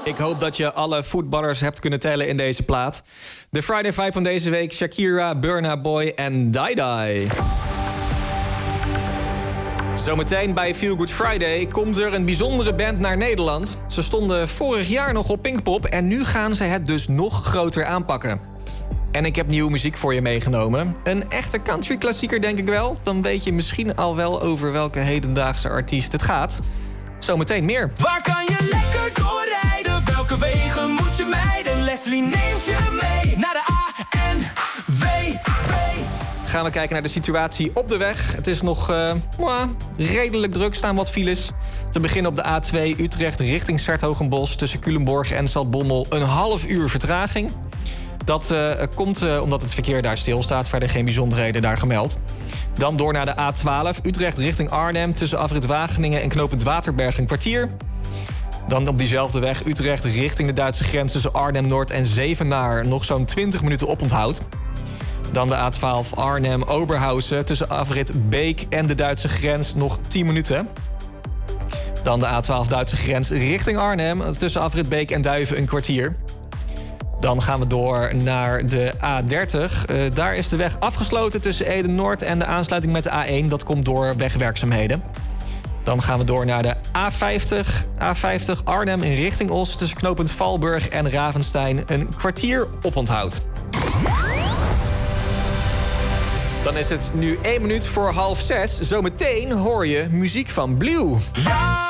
Ik hoop dat je alle voetballers hebt kunnen tellen in deze plaat. De Friday Vibe van deze week: Shakira, Burna Boy en Die Die. Zometeen bij Feel Good Friday komt er een bijzondere band naar Nederland. Ze stonden vorig jaar nog op Pinkpop en nu gaan ze het dus nog groter aanpakken. En ik heb nieuwe muziek voor je meegenomen. Een echte country klassieker, denk ik wel. Dan weet je misschien al wel over welke hedendaagse artiest het gaat. Zometeen meer. Waar kan je lekker doorrijden? Welke wegen moet je mijden? Leslie neemt je mee naar de ANWB. Gaan we kijken naar de situatie op de weg. Het is nog redelijk druk, staan wat files. Te beginnen op de A2 Utrecht richting 's-Hertogenbosch... tussen Culemborg en Zaltbommel een half uur vertraging. Dat komt omdat het verkeer daar stilstaat. Verder geen bijzonderheden daar gemeld. Dan door naar de A12 Utrecht richting Arnhem... tussen afrit Wageningen en knooppunt Waterberg een kwartier. Dan op diezelfde weg Utrecht richting de Duitse grens... tussen Arnhem-Noord en Zevenaar nog zo'n 20 minuten oponthoud. Dan de A12 Arnhem-Oberhausen tussen afrit Beek en de Duitse grens nog 10 minuten. Dan de A12 Duitse grens richting Arnhem tussen afrit Beek en Duiven een kwartier. Dan gaan we door naar de A30. Daar is de weg afgesloten tussen Ede-Noord en de aansluiting met de A1. Dat komt door wegwerkzaamheden. Dan gaan we door naar de A50 Arnhem in richting Os... tussen knooppunt Valburg en Ravenstein een kwartier oponthoud. Dan is het nu 1 minuut voor 5:30. Zometeen hoor je muziek van Blue. Ja!